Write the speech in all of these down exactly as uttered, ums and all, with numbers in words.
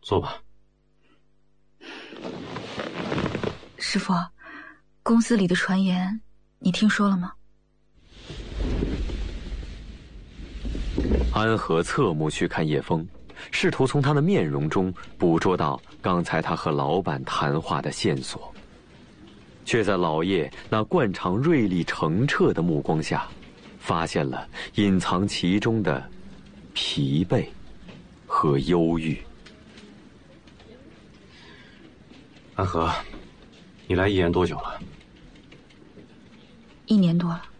坐吧。 师傅，公司里的传言你听说了吗？ 安和侧目去看叶枫，试图从他的面容中捕捉到刚才他和老板谈话的线索，却在老叶那惯常锐利澄澈的目光下，发现了隐藏其中的疲惫和忧郁。 安和，你来一言多久了？ 一年多了。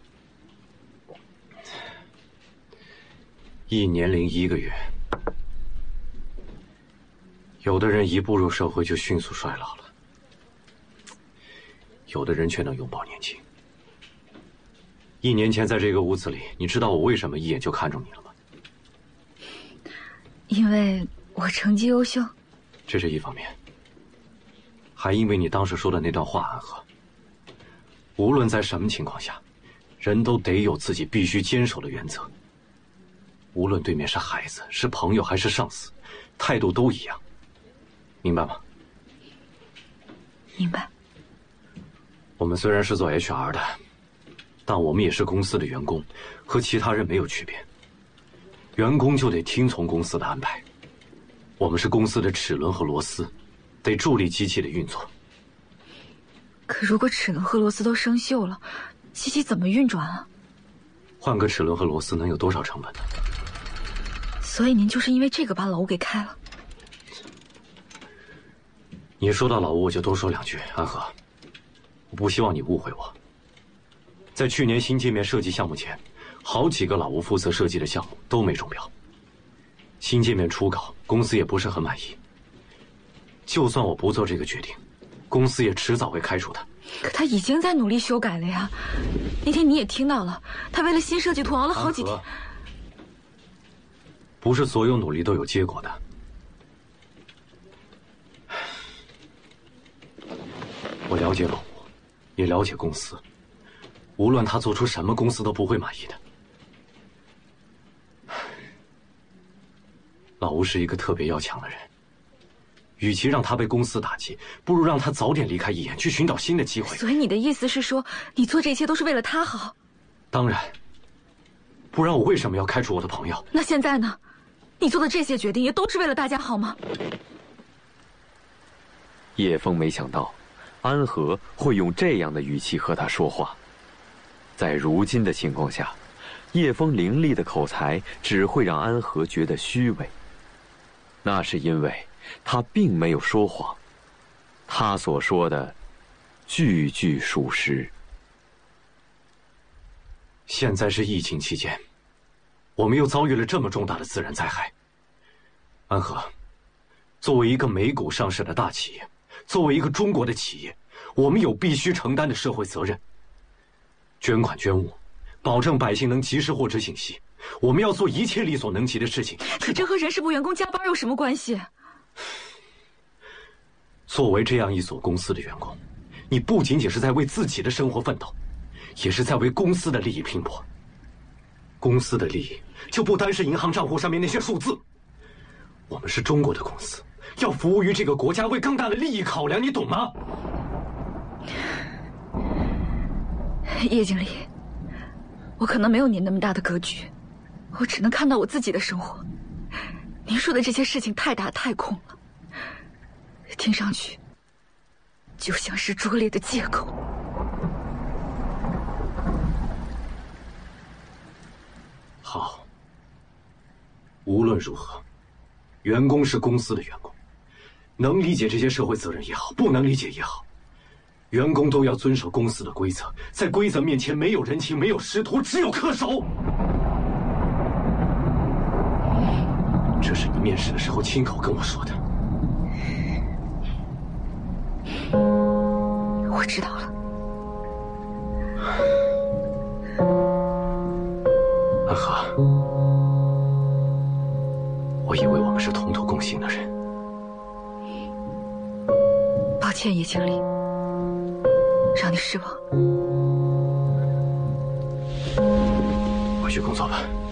一年零一个月。有的人一步入社会就迅速衰老了，有的人却能永葆年轻。一年前在这个屋子里，你知道我为什么一眼就看中你了吗？ 因为我成绩优秀。 这是一方面，还因为你当时说的那段话，安和。无论在什么情况下，人都得有自己必须坚守的原则。无论对面是孩子、是朋友还是上司，态度都一样，明白吗？ 明白。 我们虽然是做 H R 的，但我们也是公司的员工，和其他人没有区别。员工就得听从公司的安排，我们是公司的齿轮和螺丝，得助力机器的运作。 可如果齿轮和螺丝都生锈了，机器怎么运转啊？ 换个齿轮和螺丝能有多少成本呢？ 所以您就是因为这个把老吴给开了。 你说到老吴，我就多说两句。安和，我不希望你误会我。在去年新界面设计项目前，好几个老吴负责设计的项目都没中标。新界面初稿，公司也不是很满意。就算我不做这个决定，公司也迟早会开除他。 可他已经在努力修改了呀。那天你也听到了，他为了新设计图熬了好几天。 不是所有努力都有结果的。我了解老吴，也了解公司。无论他做出什么，公司都不会满意的。老吴是一个特别要强的人，与其让他被公司打击，不如让他早点离开一眼，去寻找新的机会。 所以你的意思是说，你做这些都是为了他好？ 当然，不然我为什么要开除我的朋友？ 那现在呢？你做的这些决定也都是为了大家好吗？ 叶枫没想到安和会用这样的语气和他说话。在如今的情况下，叶枫伶俐的口才只会让安和觉得虚伪。那是因为他并没有说谎，他所说的句句属实。 现在是疫情期间，我们又遭遇了这么重大的自然灾害。安和，作为一个美股上市的大企业，作为一个中国的企业，我们有必须承担的社会责任。捐款捐物，保证百姓能及时获知信息，我们要做一切力所能及的事情。 可这和人事部员工加班有什么关系？ 作为这样一所公司的员工，你不仅仅是在为自己的生活奋斗，也是在为公司的利益拼搏。公司的利益就不单是银行账户上面那些数字，我们是中国的公司，要服务于这个国家，为更大的利益考量，你懂吗？ 叶经理，我可能没有您那么大的格局，我只能看到我自己的生活。您说的这些事情太大太空了，听上去就像是拙劣的借口。 好，无论如何，员工是公司的员工，能理解这些社会责任也好，不能理解也好，员工都要遵守公司的规则，在规则面前没有人情，没有师徒，只有恪守。这是你面试的时候亲口跟我说的。 我知道了。 安和，我以为我们是同途共行的人。 抱歉，叶经理，让你失望。 回去工作吧。